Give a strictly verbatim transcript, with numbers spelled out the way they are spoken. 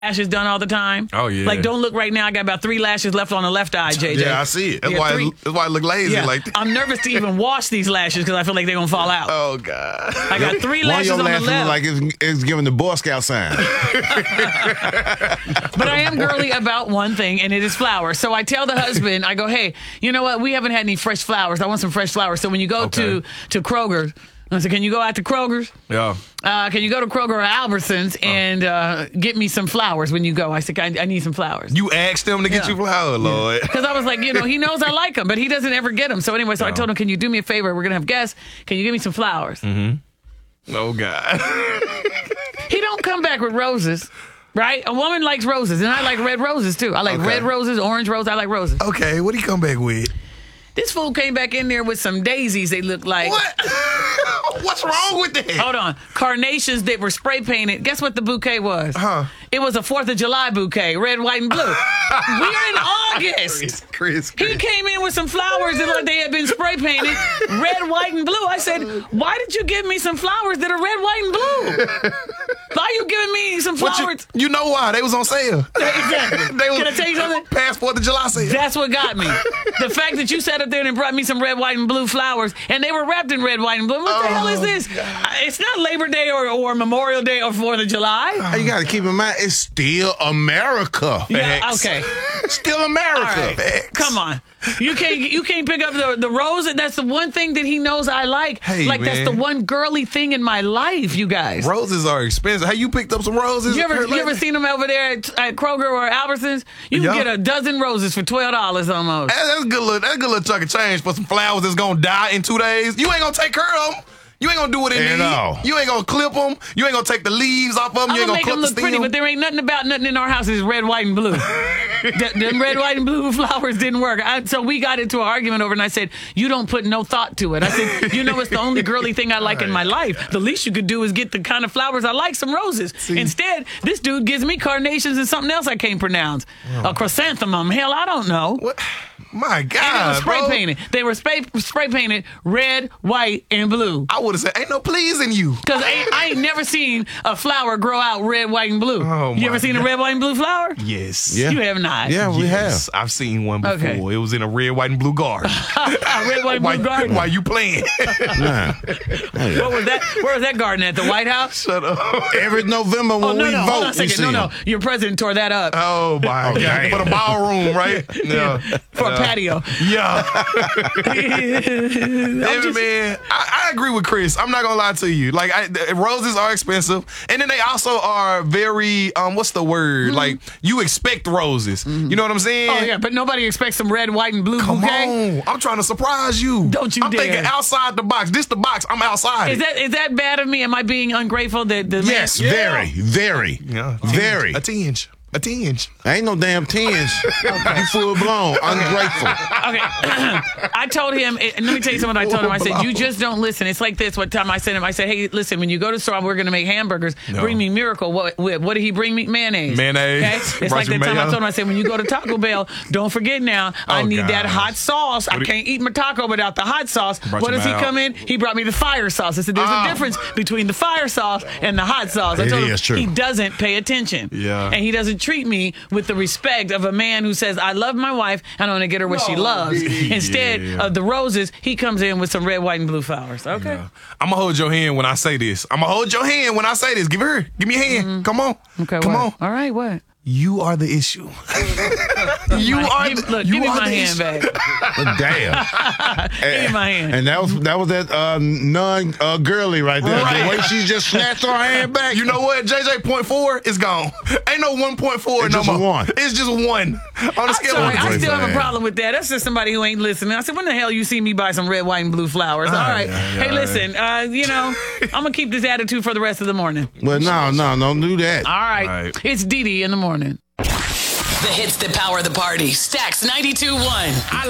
lashes done all the time. Oh, yeah. Like, don't look right now. I got about three lashes left on the left eye, J J. Yeah, I see it. That's, Yeah, why, three- it, that's why I look lazy Yeah. like that. I'm nervous to even wash these lashes because I feel like they're going to fall out. Oh, God. I got three One of lashes your on the lashes left. look like it's, it's giving the Boy Scout sign. But I am girly about one thing, and it is flowers. So I tell the husband, I go, hey, you know what? We haven't had any fresh flowers. I want some fresh flowers. So when you go to, to Kroger's, I said, can you go out to Kroger's? Yeah. Uh, can you go to Kroger or Albertsons and uh, get me some flowers when you go? I said, I, I need some flowers. You asked them to get Yeah. you flowers, Lord. Because I was like, you know, he knows I like them, but he doesn't ever get them. So anyway, so I told him, can you do me a favor? We're going to have guests. Can you give me some flowers? Mm-hmm. Oh, God. He don't come back with roses, right? A woman likes roses, and I like red roses, too. I like Okay. red roses, orange roses. I like roses. Okay, what did he come back with? This fool came back in there with some daisies, they look like. What? What's wrong with that? Hold on. Carnations that were spray painted. Guess what the bouquet was? Huh. It was a fourth of July bouquet, red, white, and blue. We're in August. Chris, Chris, He came in with some flowers that like they had been spray painted, red, white, and blue. I said, why did you give me some flowers that are red, white, and blue? Why are you giving me some What flowers? you, you know why? They was on sale. Exactly. They was Can I tell you something? past fourth of July sale. That's what got me. The fact that you sat up there and brought me some red, white, and blue flowers, and they were wrapped in red, white, and blue. What the Oh, hell is this? Uh, It's not Labor Day or, or Memorial Day or fourth of July. You got to keep in mind, it's still America. Yeah, Facts. okay. Still America. All right. Facts. Come on. You can't you can't pick up the, the rose. That's the one thing that he knows I like. Hey, like, that's the man. one girly thing in my life, you guys. Roses are expensive. Have you picked up some roses? You ever Her you ever lately? seen them over there at, at Kroger or Albertsons? You can Yeah. get a dozen roses for twelve dollars almost. That- That's a good little, that's a good little chunk of change for some flowers that's gonna die in two days. You ain't gonna take care of them. You ain't gonna do what it At need. all. You ain't gonna clip them. You ain't gonna take the leaves off of them. I'm You ain't gonna gonna make clip them the look pretty, stem. but there ain't nothing about nothing in our house is red, white, and blue. Th- Them red, white, and blue flowers didn't work. I, so we got into an argument over it, and I said, you don't put no thought to it. I said, you know, it's the only girly thing I like in my life. The least you could do is get the kind of flowers I like, some roses. Instead, this dude gives me carnations and something else I can't pronounce. A chrysanthemum. Hell, I don't know. What? My And it God, was spray bro. painted. They were spray, spray painted red, white, and blue. I would have said, ain't no pleasing you. Because I, I ain't never seen a flower grow out red, white, and blue. Oh, you my ever seen a God. red, white, and blue flower? Yes. Yeah. You have not. Yeah, we Yes, I've seen one before. Okay. It was in a red, white, and blue garden. A red, white, and why, blue garden. why you playing? Nah. What was that? Where was that garden at? The White House? Shut up. Every November when Oh, no, we no. vote, Hold on a we second. see No, no. them. Your president tore that up Oh, my Oh, God. damn. For the ballroom, right? Yeah. for Yeah. a patio. Yeah. I'm Hey, just- man, I, I agree with Chris. I'm not gonna lie to you. Like, I, the- roses are expensive, and then they also are very um. What's the word? Like, you expect roses. You know what I'm saying? Oh, yeah, but nobody expects some red, white, and blue Come bouquet. on, I'm trying to surprise you. Don't you I'm dare. thinking outside the box. This the box. I'm outside. Is it. that is that bad of me? Am I being ungrateful? That the Yes, man- very, very, Yeah, a very. tinge. A tinge. A tinge. Ain't no damn tens. You full blown, ungrateful. Okay. I told him, and let me tell you something I told him. I said, you just don't listen. It's like this. One time I said to him, I said, hey, listen, when you go to the store, we're going to make hamburgers. No. Bring me Miracle. What, what, what did he bring me? Mayonnaise. Mayonnaise. Okay? It's Brought like you that time I mayo. told him, I said, when you go to Taco Bell, don't forget now, I Oh, need that gosh. hot sauce. I What do- can't eat my taco without the hot sauce. Brought What you does he mayo. come in? He brought me the fire sauce. I said, there's Ah. a difference between the fire sauce and the hot sauce. I It told him is true. he doesn't pay attention. Yeah. And he doesn't treat me with the respect of a man who says, I love my wife and I want to get her what she loves. Instead Yeah. of the roses, he comes in with some red, white, and blue flowers. Okay. I'm gonna hold your hand when I say this. I'm gonna hold your hand when I say this. Give her. Give me a hand. Come on. Okay. Come what? on. All right. What? You are the issue. you are. Give, the, look, you give me are my the hand issue. back. Damn. Give me my hand. And that was that was that uh, non uh, girly right there. Right. The way she just snatched her hand back. You know what? J J point four is gone. Ain't no one point four It's no just more. one. It's just one. On the scale Sorry, of I one. still have a man. problem with that. That's just somebody who ain't listening. I said, when the hell you see me buy some red, white, and blue flowers? All right. yeah, yeah, hey, yeah. listen, uh, you know, I'm going to keep this attitude for the rest of the morning. Well, no, no, don't do that. All right. All right. It's Dee Dee in the morning. The hits that power the party. Stacks ninety-two point one.